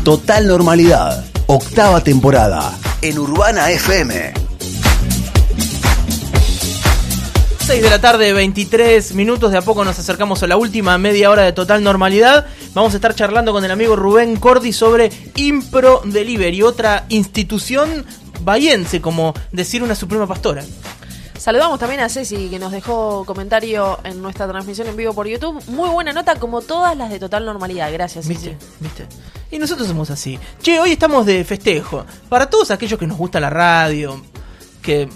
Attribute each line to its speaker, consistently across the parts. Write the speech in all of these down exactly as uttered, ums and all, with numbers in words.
Speaker 1: Total Normalidad, octava temporada, en Urbana F M.
Speaker 2: seis de la tarde, veintitrés minutos, de a poco nos acercamos a la última media hora de Total Normalidad. Vamos a estar charlando con el amigo Rubén Cordi sobre Impro Delivery, otra institución bahiense, como decir una suprema pastora.
Speaker 3: Saludamos también a Ceci, que nos dejó comentario en nuestra transmisión en vivo por YouTube. Muy buena nota, como todas las de Total Normalidad. Gracias, Ceci.
Speaker 2: ¿Viste? ¿Viste? Y nosotros somos así. Che, hoy estamos de festejo. Para todos aquellos que nos gusta la radio, que...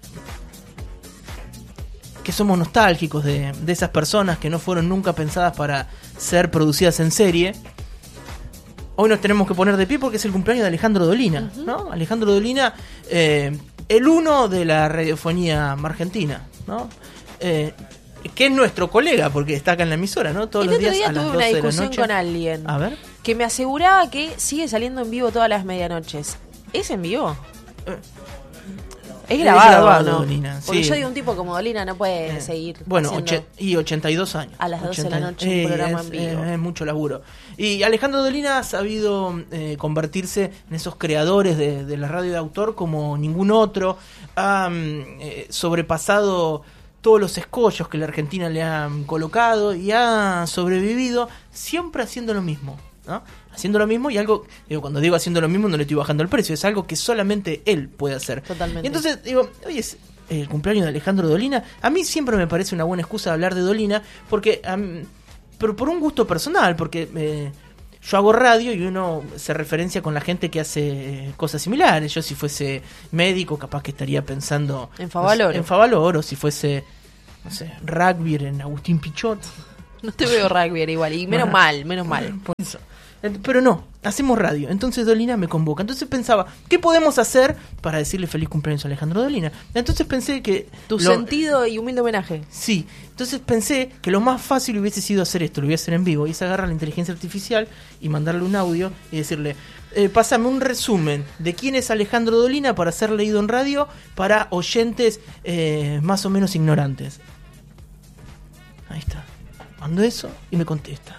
Speaker 2: que somos nostálgicos de, de esas personas que no fueron nunca pensadas para ser producidas en serie. Hoy nos tenemos que poner de pie porque es el cumpleaños de Alejandro Dolina, uh-huh. ¿no? Alejandro Dolina, eh, el uno de la radiofonía argentina, ¿no? Eh, que es nuestro colega porque está acá en la emisora, ¿no? Todos
Speaker 3: el
Speaker 2: los
Speaker 3: otro
Speaker 2: días
Speaker 3: día
Speaker 2: a las
Speaker 3: tuve
Speaker 2: doce
Speaker 3: una
Speaker 2: de la
Speaker 3: discusión
Speaker 2: noche.
Speaker 3: con alguien.
Speaker 2: A ver.
Speaker 3: Que me aseguraba que sigue saliendo en vivo todas las medianoches. ¿Es en vivo?
Speaker 2: Eh.
Speaker 3: Es grabado,
Speaker 2: es grabado,
Speaker 3: ¿no?
Speaker 2: Dolina,
Speaker 3: Porque
Speaker 2: sí.
Speaker 3: yo digo, un tipo como Dolina no puede eh, seguir
Speaker 2: Bueno,
Speaker 3: haciendo...
Speaker 2: oche- y ochenta y dos años.
Speaker 3: A las doce
Speaker 2: ochenta
Speaker 3: de la noche, un programa
Speaker 2: es,
Speaker 3: en vivo.
Speaker 2: Es, es mucho laburo. Y Alejandro Dolina ha sabido eh, convertirse en esos creadores de, de la radio de autor como ningún otro. Ha eh, sobrepasado todos los escollos que la Argentina le han colocado y ha sobrevivido siempre haciendo lo mismo, ¿no? Haciendo lo mismo y algo, digo, cuando digo haciendo lo mismo no le estoy bajando el precio, es algo que solamente él puede hacer.
Speaker 3: Totalmente.
Speaker 2: Y entonces, digo, hoy es el cumpleaños de Alejandro Dolina. A mí siempre me parece una buena excusa hablar de Dolina, porque um, pero por un gusto personal, porque eh, yo hago radio y uno se referencia con la gente que hace eh, cosas similares. Yo si fuese médico capaz que estaría pensando
Speaker 3: en Favaloro,
Speaker 2: en Favaloro, si fuese, no sé, rugby en Agustín Pichot.
Speaker 3: No te veo rugby igual, y menos bueno, mal, menos mal.
Speaker 2: Por eso. Pero no, hacemos radio. Entonces Dolina me convoca. Entonces pensaba, ¿qué podemos hacer para decirle feliz cumpleaños a Alejandro Dolina? Entonces pensé que...
Speaker 3: Tu
Speaker 2: lo...
Speaker 3: sentido y humilde homenaje.
Speaker 2: Sí. Entonces pensé que lo más fácil hubiese sido hacer esto, lo voy a hacer en vivo, y es agarrar la inteligencia artificial y mandarle un audio y decirle, eh, pásame un resumen de quién es Alejandro Dolina para ser leído en radio para oyentes eh, más o menos ignorantes. Ahí está. Mando eso y me contesta.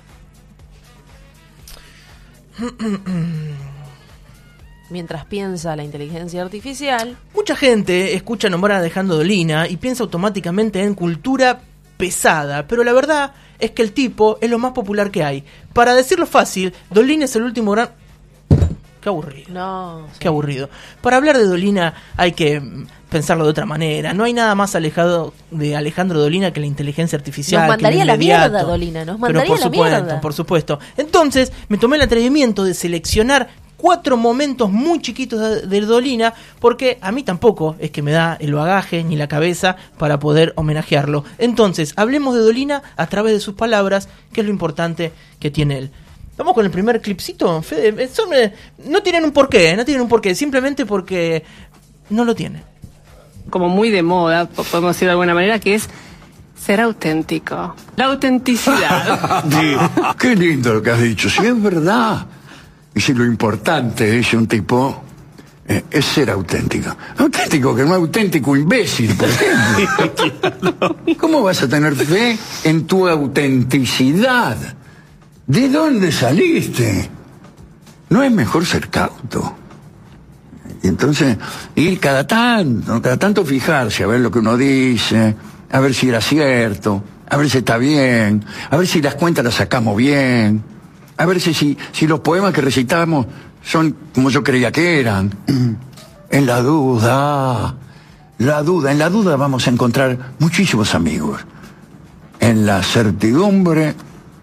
Speaker 3: Mientras piensa la inteligencia artificial.
Speaker 2: Mucha gente escucha nombrar a Alejandro Dolina y piensa automáticamente en cultura pesada, pero la verdad es que el tipo es lo más popular que hay. Para decirlo fácil, Dolina es el último gran... Qué aburrido.
Speaker 3: No. Sí.
Speaker 2: Qué aburrido. Para hablar de Dolina hay que pensarlo de otra manera. No hay nada más alejado de Alejandro Dolina que la inteligencia artificial.
Speaker 3: Nos mandaría
Speaker 2: que
Speaker 3: la
Speaker 2: inmediato.
Speaker 3: mierda, Dolina. Nos mandaría
Speaker 2: Pero por
Speaker 3: la
Speaker 2: supuesto,
Speaker 3: mierda.
Speaker 2: por supuesto. Entonces me tomé el atrevimiento de seleccionar cuatro momentos muy chiquitos de, de Dolina, porque a mí tampoco es que me da el bagaje ni la cabeza para poder homenajearlo. Entonces, hablemos de Dolina a través de sus palabras, que es lo importante que tiene él. Vamos con el primer clipcito, Fede. Son, no tienen un porqué, no tienen un porqué, simplemente porque no lo tienen.
Speaker 4: Como muy de moda, podemos decir de alguna manera, que es ser auténtico. La autenticidad.
Speaker 5: Sí, qué lindo lo que has dicho, sí, es verdad. Y si lo importante, dice un tipo, eh, es ser auténtico. Auténtico, que no auténtico imbécil, por ejemplo. ¿Cómo vas a tener fe en tu autenticidad? ¿De dónde saliste? ¿No es mejor ser cauto? Y entonces, ir cada tanto, cada tanto fijarse a ver lo que uno dice, a ver si era cierto, a ver si está bien, a ver si las cuentas las sacamos bien, a ver si, si, si los poemas que recitamos son como yo creía que eran. En la duda, la duda, en la duda vamos a encontrar muchísimos amigos. En la certidumbre...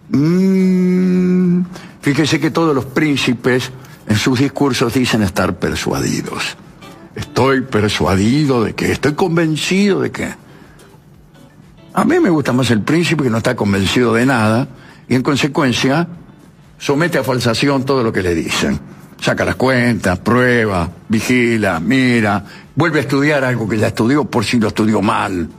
Speaker 5: Mm, fíjese que todos los príncipes en sus discursos dicen estar persuadidos. Estoy persuadido de que, estoy convencido de que. A mí me gusta más el príncipe que no está convencido de nada y en consecuencia somete a falsación todo lo que le dicen. Saca las cuentas, prueba, vigila, mira, vuelve a estudiar algo que ya estudió por si lo estudió mal.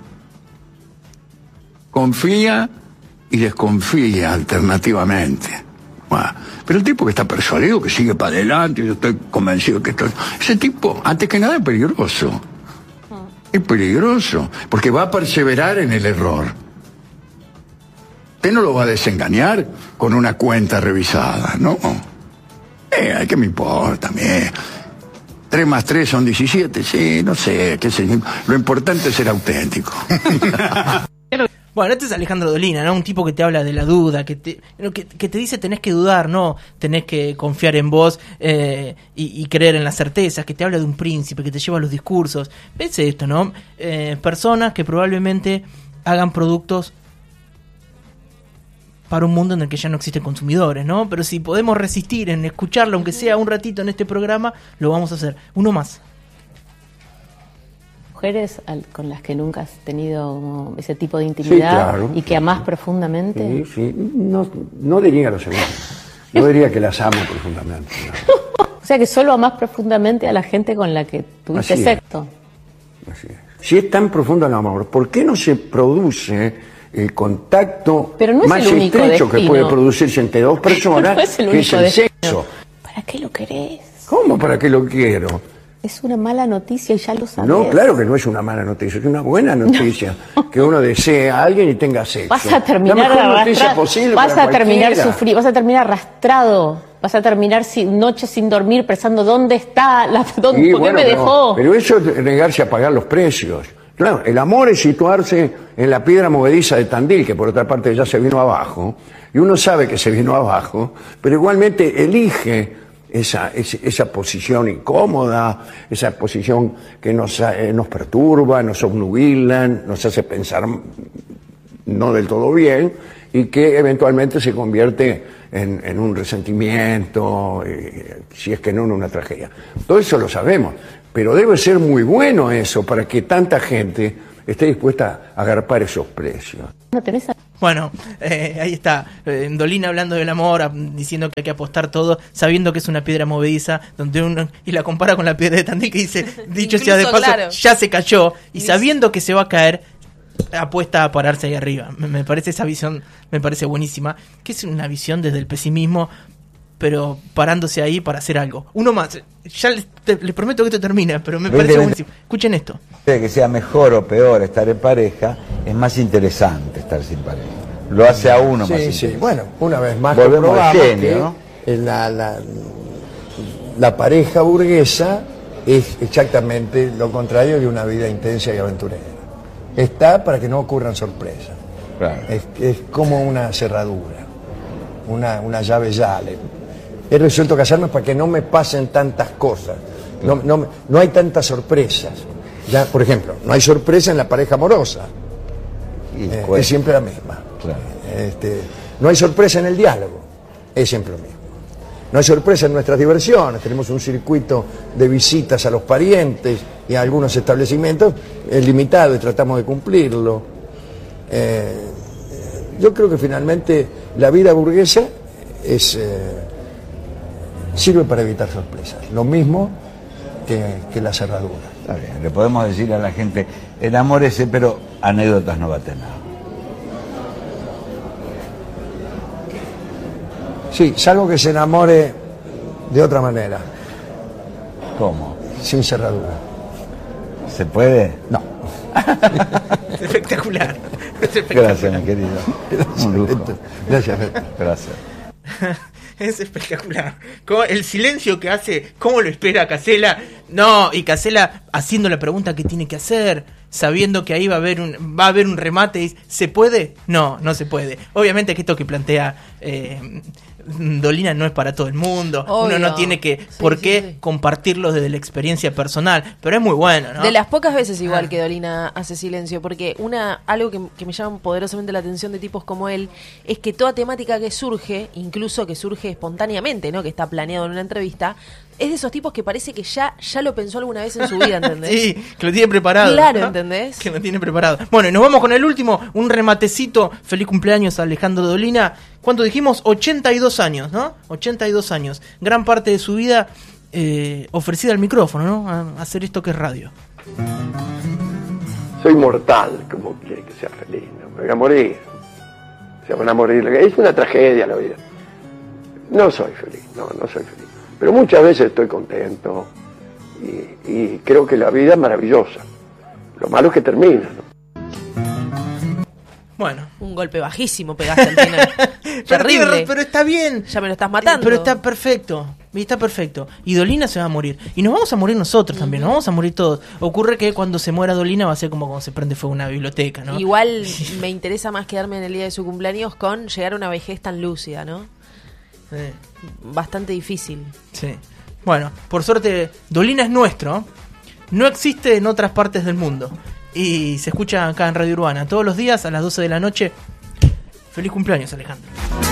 Speaker 5: Confía y desconfía alternativamente. Bueno, pero el tipo que está persuadido, que sigue para adelante, yo estoy convencido que estoy... Ese tipo, antes que nada, es peligroso. Es peligroso, porque va a perseverar en el error. Usted no lo va a desengañar con una cuenta revisada, ¿no? Eh, ¿qué me importa también? Tres más tres son diecisiete, sí, no sé, qué sé yo. Lo importante es ser auténtico.
Speaker 2: Bueno, este es Alejandro Dolina, ¿no? Un tipo que te habla de la duda, que te, que, que te dice tenés que dudar, no tenés que confiar en vos eh, y, y creer en las certezas, que te habla de un príncipe, que te lleva a los discursos. ¿Ves esto, no? Eh, personas que probablemente hagan productos para un mundo en el que ya no existen consumidores, ¿no? Pero si podemos resistir en escucharlo, aunque sea un ratito en este programa, lo vamos a hacer. Uno más.
Speaker 6: Mujeres al, con las que nunca has tenido ese tipo de intimidad,
Speaker 7: sí, claro,
Speaker 6: y que amás profundamente.
Speaker 7: Sí, sí. No, no diría lo segundo. No diría que las amo profundamente. No.
Speaker 6: O sea que solo amás profundamente a la gente con la que tuviste
Speaker 7: Así
Speaker 6: sexo.
Speaker 7: Es. Así es. Si es tan profundo el amor, ¿por qué no se produce el contacto
Speaker 6: no
Speaker 7: más estrecho destino. que puede producirse entre dos personas,
Speaker 6: no es el
Speaker 7: que es el
Speaker 6: destino.
Speaker 7: sexo?
Speaker 6: ¿Para qué lo querés?
Speaker 7: ¿Cómo para qué lo quiero?
Speaker 6: Es una mala noticia y ya lo sabes.
Speaker 7: No, claro que no es una mala noticia, es una buena noticia. No. Que uno desee a alguien y tenga sexo.
Speaker 6: Vas a terminar
Speaker 7: la mejor noticia posible
Speaker 6: vas
Speaker 7: para
Speaker 6: a terminar
Speaker 7: cualquiera.
Speaker 6: sufrir, vas a terminar arrastrado, vas a terminar sin, noches sin dormir pensando dónde está, la, dónde,
Speaker 7: sí,
Speaker 6: ¿por
Speaker 7: bueno,
Speaker 6: qué me
Speaker 7: pero,
Speaker 6: dejó?
Speaker 7: Pero eso es negarse a pagar los precios. Claro, el amor es situarse en la piedra movediza de Tandil, que por otra parte ya se vino abajo, y uno sabe que se vino abajo, pero igualmente elige Esa, esa, esa posición incómoda, esa posición que nos, eh, nos perturba, nos obnubila, nos hace pensar no del todo bien y que eventualmente se convierte en, en un resentimiento, eh, si es que no en una tragedia. Todo eso lo sabemos, pero debe ser muy bueno eso para que tanta gente esté dispuesta a agarpar esos precios.
Speaker 6: ¿No tenés a...
Speaker 2: Bueno, eh, ahí está, eh, Dolina hablando del amor, a, diciendo que hay que apostar todo, sabiendo que es una piedra movediza, donde uno, y la compara con la piedra de Tandil, que dice, dicho sea de paso, claro, ya se cayó, y sabiendo que se va a caer, apuesta a pararse ahí arriba. Me, me parece esa visión, me parece buenísima, que es una visión desde el pesimismo, pero parándose ahí para hacer algo. Uno más, ya les, te, les prometo que esto termina, pero me parece buenísimo. Escuchen esto.
Speaker 8: Que sea mejor o peor estar en pareja, es más interesante estar sin pareja. Lo hace a uno
Speaker 7: sí,
Speaker 8: más
Speaker 7: sí.
Speaker 8: interesante.
Speaker 7: Bueno, una vez más
Speaker 8: volvemos al genio,
Speaker 7: que
Speaker 8: ¿no?
Speaker 7: La, la, la pareja burguesa es exactamente lo contrario de una vida intensa y aventurera. Está para que no ocurran sorpresas.
Speaker 8: Claro.
Speaker 7: Es, es como una cerradura, una, una llave llave. He resuelto casarme para que no me pasen tantas cosas. No, no, no hay tantas sorpresas. Ya, por ejemplo, no hay sorpresa en la pareja amorosa. Eh, es siempre la misma.
Speaker 8: Claro.
Speaker 7: Este, no hay sorpresa en el diálogo. Es siempre lo mismo. No hay sorpresa en nuestras diversiones. Tenemos un circuito de visitas a los parientes y a algunos establecimientos. Es limitado y tratamos de cumplirlo. Eh, yo creo que finalmente la vida burguesa es... Eh, sirve para evitar sorpresas, lo mismo que, que la cerradura.
Speaker 8: Está bien, le podemos decir a la gente, enamórese, pero anécdotas no va a tener.
Speaker 7: Sí, salvo que se enamore de otra manera.
Speaker 8: ¿Cómo?
Speaker 7: Sin cerradura.
Speaker 8: ¿Se puede?
Speaker 7: No.
Speaker 2: Es espectacular. Es espectacular.
Speaker 8: Gracias, mi querido. Un lujo.
Speaker 7: Gracias.
Speaker 8: Gracias.
Speaker 2: Es espectacular. Como el silencio que hace, cómo lo espera Casella. No, y Casella haciendo la pregunta que tiene que hacer, sabiendo que ahí va a haber un va a haber un remate. Y, ¿se puede? No, no se puede. Obviamente que esto que plantea eh, Dolina no es para todo el mundo.
Speaker 3: Obvio.
Speaker 2: Uno no tiene que
Speaker 3: Sí,
Speaker 2: por
Speaker 3: sí,
Speaker 2: qué
Speaker 3: sí.
Speaker 2: compartirlo desde la experiencia personal. Pero es muy bueno, ¿no?
Speaker 3: De las pocas veces igual
Speaker 2: Ah.
Speaker 3: que Dolina hace silencio, porque una algo que, que me llama poderosamente la atención de tipos como él es que toda temática que surge, incluso que surge espontáneamente, ¿no? Que está planeado en una entrevista, es de esos tipos que parece que ya ya lo pensó alguna vez en su vida, ¿entendés?
Speaker 2: Sí, que lo tiene preparado.
Speaker 3: Claro,
Speaker 2: ¿no?
Speaker 3: ¿entendés?
Speaker 2: Que lo tiene preparado. Bueno, y nos vamos con el último, un rematecito. Feliz cumpleaños a Alejandro Dolina. ¿Cuánto dijimos? ochenta y dos años, ¿no? ochenta y dos años. Gran parte de su vida eh, ofrecida al micrófono, ¿no? A, a hacer esto que es radio.
Speaker 5: Soy mortal, como quiere que sea feliz, ¿no? Me voy a morir. Se van a morir. Es una tragedia la vida. No soy feliz, no, no soy feliz. Pero muchas veces estoy contento y, y creo que la vida es maravillosa. Lo malo es que termina, ¿no?
Speaker 2: Bueno.
Speaker 3: Un golpe bajísimo pegaste al final.
Speaker 2: Pero,
Speaker 3: Terrible.
Speaker 2: pero está bien.
Speaker 3: Ya me lo estás matando.
Speaker 2: Pero está perfecto. Y está perfecto. Y Dolina se va a morir. Y nos vamos a morir nosotros también, nos vamos a morir todos. Ocurre que cuando se muera Dolina va a ser como cuando se prende fuego una biblioteca, ¿no?
Speaker 3: Igual me interesa más quedarme en el día de su cumpleaños con llegar a una vejez tan lúcida, ¿no?
Speaker 2: Sí.
Speaker 3: Bastante difícil.
Speaker 2: Sí. Bueno, por suerte, Dolina es nuestro. No existe en otras partes del mundo. Y se escucha acá en Radio Urbana todos los días a las doce de la noche. Feliz cumpleaños, Alejandro.